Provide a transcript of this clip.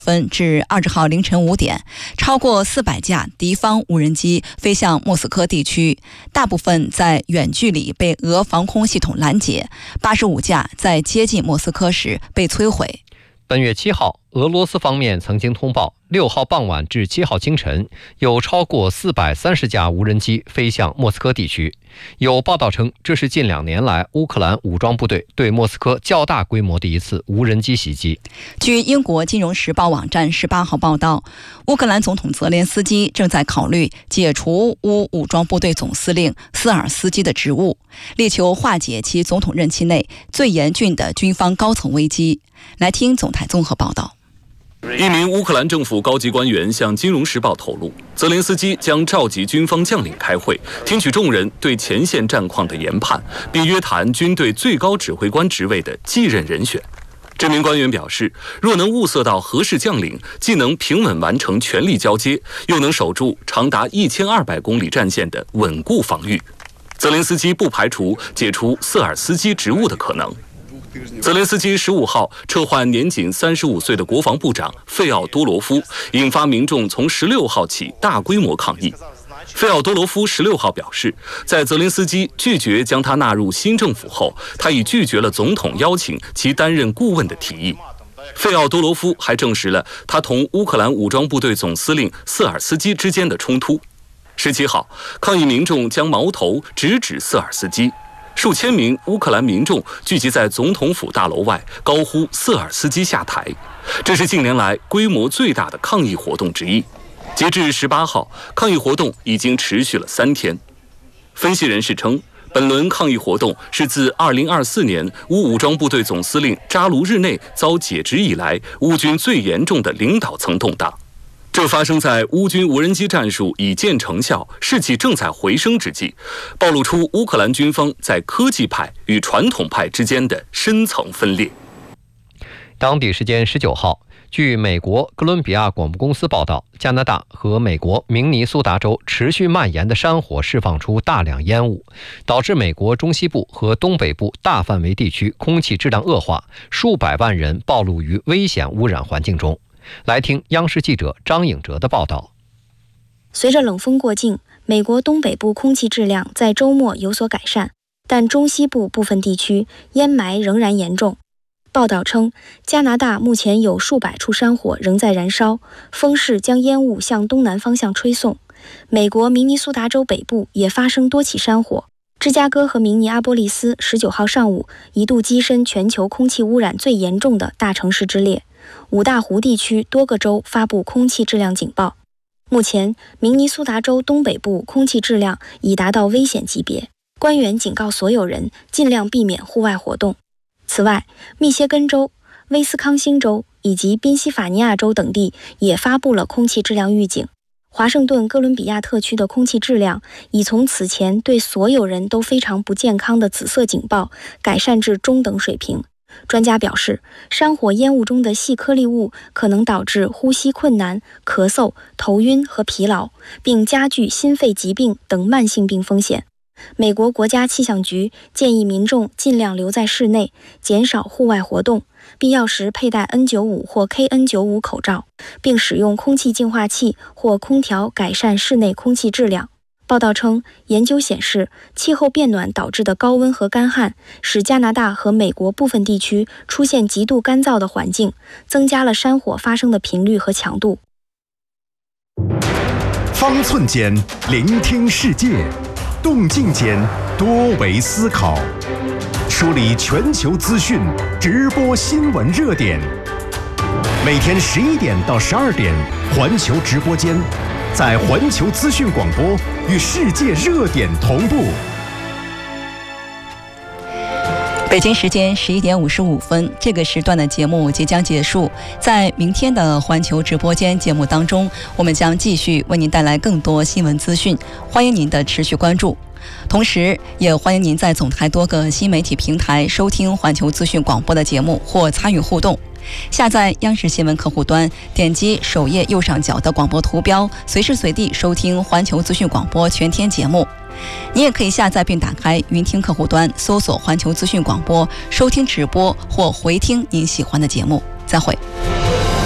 分至20号凌晨5点，超过400架敌方无人机飞向莫斯科地区，大部分在远距离被俄防空系统拦截，85架在接近莫斯科时被摧毁。 本月7号，俄罗斯方面曾经通报，6号傍晚至7号清晨，有超过430架无人机飞向莫斯科地区。有报道称，这是近2年来乌克兰武装部队对莫斯科较大规模的一次无人机袭击。 据英国《金融时报》网站18号报道，乌克兰总统泽连斯基正在考虑解除乌武装部队总司令斯尔斯基的职务，力求化解其总统任期内最严峻的军方高层危机。来听总台综合报道。 一名乌克兰政府高级官员向《金融时报》透露，泽连斯基将召集军方将领开会，听取众人对前线战况的研判，并约谈军队最高指挥官职位的继任人选。这名官员表示，若能物色到合适将领，既能平稳完成权力交接，又能守住长达1200公里战线的稳固防御，泽连斯基不排除解除瑟尔斯基职务的可能。泽连斯基15号撤换年仅35岁的国防部长费奥多罗夫，引发民众从16号起大规模抗议。费奥多罗夫16号表示，在泽连斯基拒绝将他纳入新政府后，他已拒绝了总统邀请其担任顾问的提议。费奥多罗夫还证实了他同乌克兰武装部队总司令瑟尔斯基之间的冲突。17号，抗议民众将矛头直指瑟尔斯基。数千名乌克兰民众聚集在总统府大楼外，高呼瑟尔斯基下台。这是近年来规模最大的抗议活动之一。截至18号，抗议活动已经持续了3天。分析人士称，本轮抗议活动是自2024年乌武装部队总司令扎卢日内遭解职以来，乌军最严重的领导层动荡。这发生在乌军无人机战术已见成效、士气正在回升之际，暴露出乌克兰军方在科技派与传统派之间的深层分裂。 当地时间19号，据美国哥伦比亚广播公司报道，加拿大和美国明尼苏达州持续蔓延的山火释放出大量烟雾，导致美国中西部和东北部大范围地区空气质量恶化，数百万人暴露于危险污染环境中。来听央视记者张颖哲的报道。 随着冷风过境，美国东北部空气质量在周末有所改善，但中西部部分地区烟霾仍然严重。报道称，加拿大目前有数百处山火仍在燃烧，风势将烟雾向东南方向吹送。美国明尼苏达州北部也发生多起山火，芝加哥和明尼阿波利斯19号上午一度跻身全球空气污染最严重的大城市之列。五大湖地区多个州发布空气质量警报。目前，明尼苏达州东北部空气质量已达到危险级别，官员警告所有人尽量避免户外活动。此外，密歇根州、威斯康星州以及宾夕法尼亚州等地也发布了空气质量预警。华盛顿哥伦比亚特区的空气质量已从此前对所有人都非常不健康的紫色警报改善至中等水平。专家表示，山火烟雾中的细颗粒物可能导致呼吸困难、咳嗽、头晕和疲劳，并加剧心肺疾病等慢性病风险。美国国家气象局建议民众尽量留在室内，减少户外活动，必要时佩戴 N95 或 KN95 口罩，并使用空气净化器或空调改善室内空气质量。报道称，研究显示，气候变暖导致的高温和干旱，使加拿大和美国部分地区出现极度干燥的环境，增加了山火发生的频率和强度。 方寸间聆听世界，动静间多维思考，梳理全球资讯，直播新闻热点。每天11点到12点，环球直播间，在环球资讯广播与世界热点同步。 北京时间11点55分，这个时段的节目即将结束。在明天的环球直播间节目当中，我们将继续为您带来更多新闻资讯，欢迎您的持续关注。同时也欢迎您在总台多个新媒体平台收听环球资讯广播的节目或参与互动。下载央视新闻客户端，点击首页右上角的广播图标，随时随地收听环球资讯广播全天节目。你也可以下载并打开云听客户端，搜索环球资讯广播，收听直播或回听您喜欢的节目。再会。